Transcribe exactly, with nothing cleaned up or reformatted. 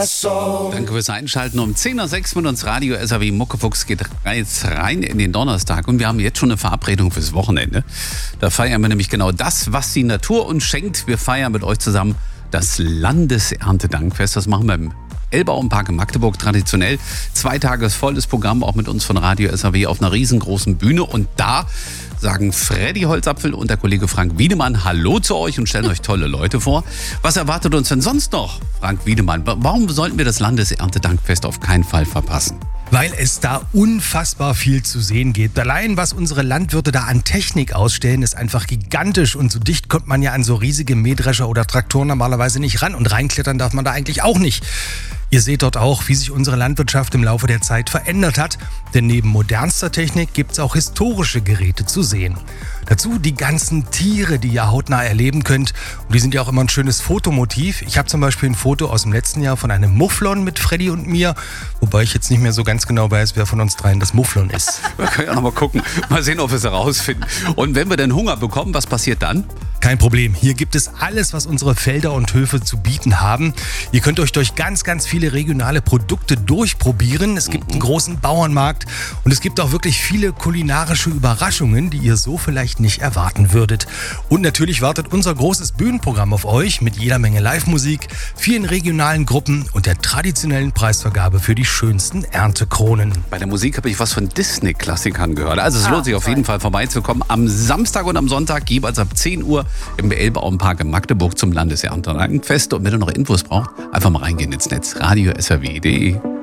Danke fürs Einschalten. Um zehn Uhr sechs mit uns Radio S R W Muckefuchs geht jetzt rein in den Donnerstag und wir haben jetzt schon eine Verabredung fürs Wochenende. Da feiern wir nämlich genau das, was die Natur uns schenkt. Wir feiern mit euch zusammen das Landeserntedankfest. Das machen wir im Elbauenpark in Magdeburg traditionell. Zwei Tage volles Programm, auch mit uns von Radio S R W auf einer riesengroßen Bühne. Und da sagen Freddy Holzapfel und der Kollege Frank Wiedemann Hallo zu euch und stellen euch tolle Leute vor. Was erwartet uns denn sonst noch, Frank Wiedemann? Warum sollten wir das Landeserntedankfest auf keinen Fall verpassen? Weil es da unfassbar viel zu sehen gibt. Allein was unsere Landwirte da an Technik ausstellen, ist einfach gigantisch. Und so dicht kommt man ja an so riesige Mähdrescher oder Traktoren normalerweise nicht ran. Und reinklettern darf man da eigentlich auch nicht. Ihr seht dort auch, wie sich unsere Landwirtschaft im Laufe der Zeit verändert hat. Denn neben modernster Technik gibt es auch historische Geräte zu sehen. Dazu die ganzen Tiere, die ihr hautnah erleben könnt. Und die sind ja auch immer ein schönes Fotomotiv. Ich habe zum Beispiel ein Foto aus dem letzten Jahr von einem Mufflon mit Freddy und mir. Wobei ich jetzt nicht mehr so ganz genau weiß, wer von uns dreien das Mufflon ist. Wir können ja noch mal gucken. Mal sehen, ob wir es herausfinden. Und wenn wir dann Hunger bekommen, was passiert dann? Kein Problem. Hier gibt es alles, was unsere Felder und Höfe zu bieten haben. Ihr könnt euch durch ganz, ganz viele regionale Produkte durchprobieren. Es gibt einen großen Bauernmarkt und es gibt auch wirklich viele kulinarische Überraschungen, die ihr so vielleicht nicht erwarten würdet. Und natürlich wartet unser großes Bühnenprogramm auf euch mit jeder Menge Live-Musik, vielen regionalen Gruppen und der traditionellen Preisvergabe für die schönsten Erntekronen. Bei der Musik habe ich was von Disney-Klassikern gehört. Also es lohnt sich auf jeden Fall vorbeizukommen. Am Samstag und am Sonntag jeweils ab zehn Uhr im Elbauenpark in Magdeburg zum Landeserntedankfest. Und wenn ihr noch Infos braucht, einfach mal reingehen ins Netz radio S R W punkt de.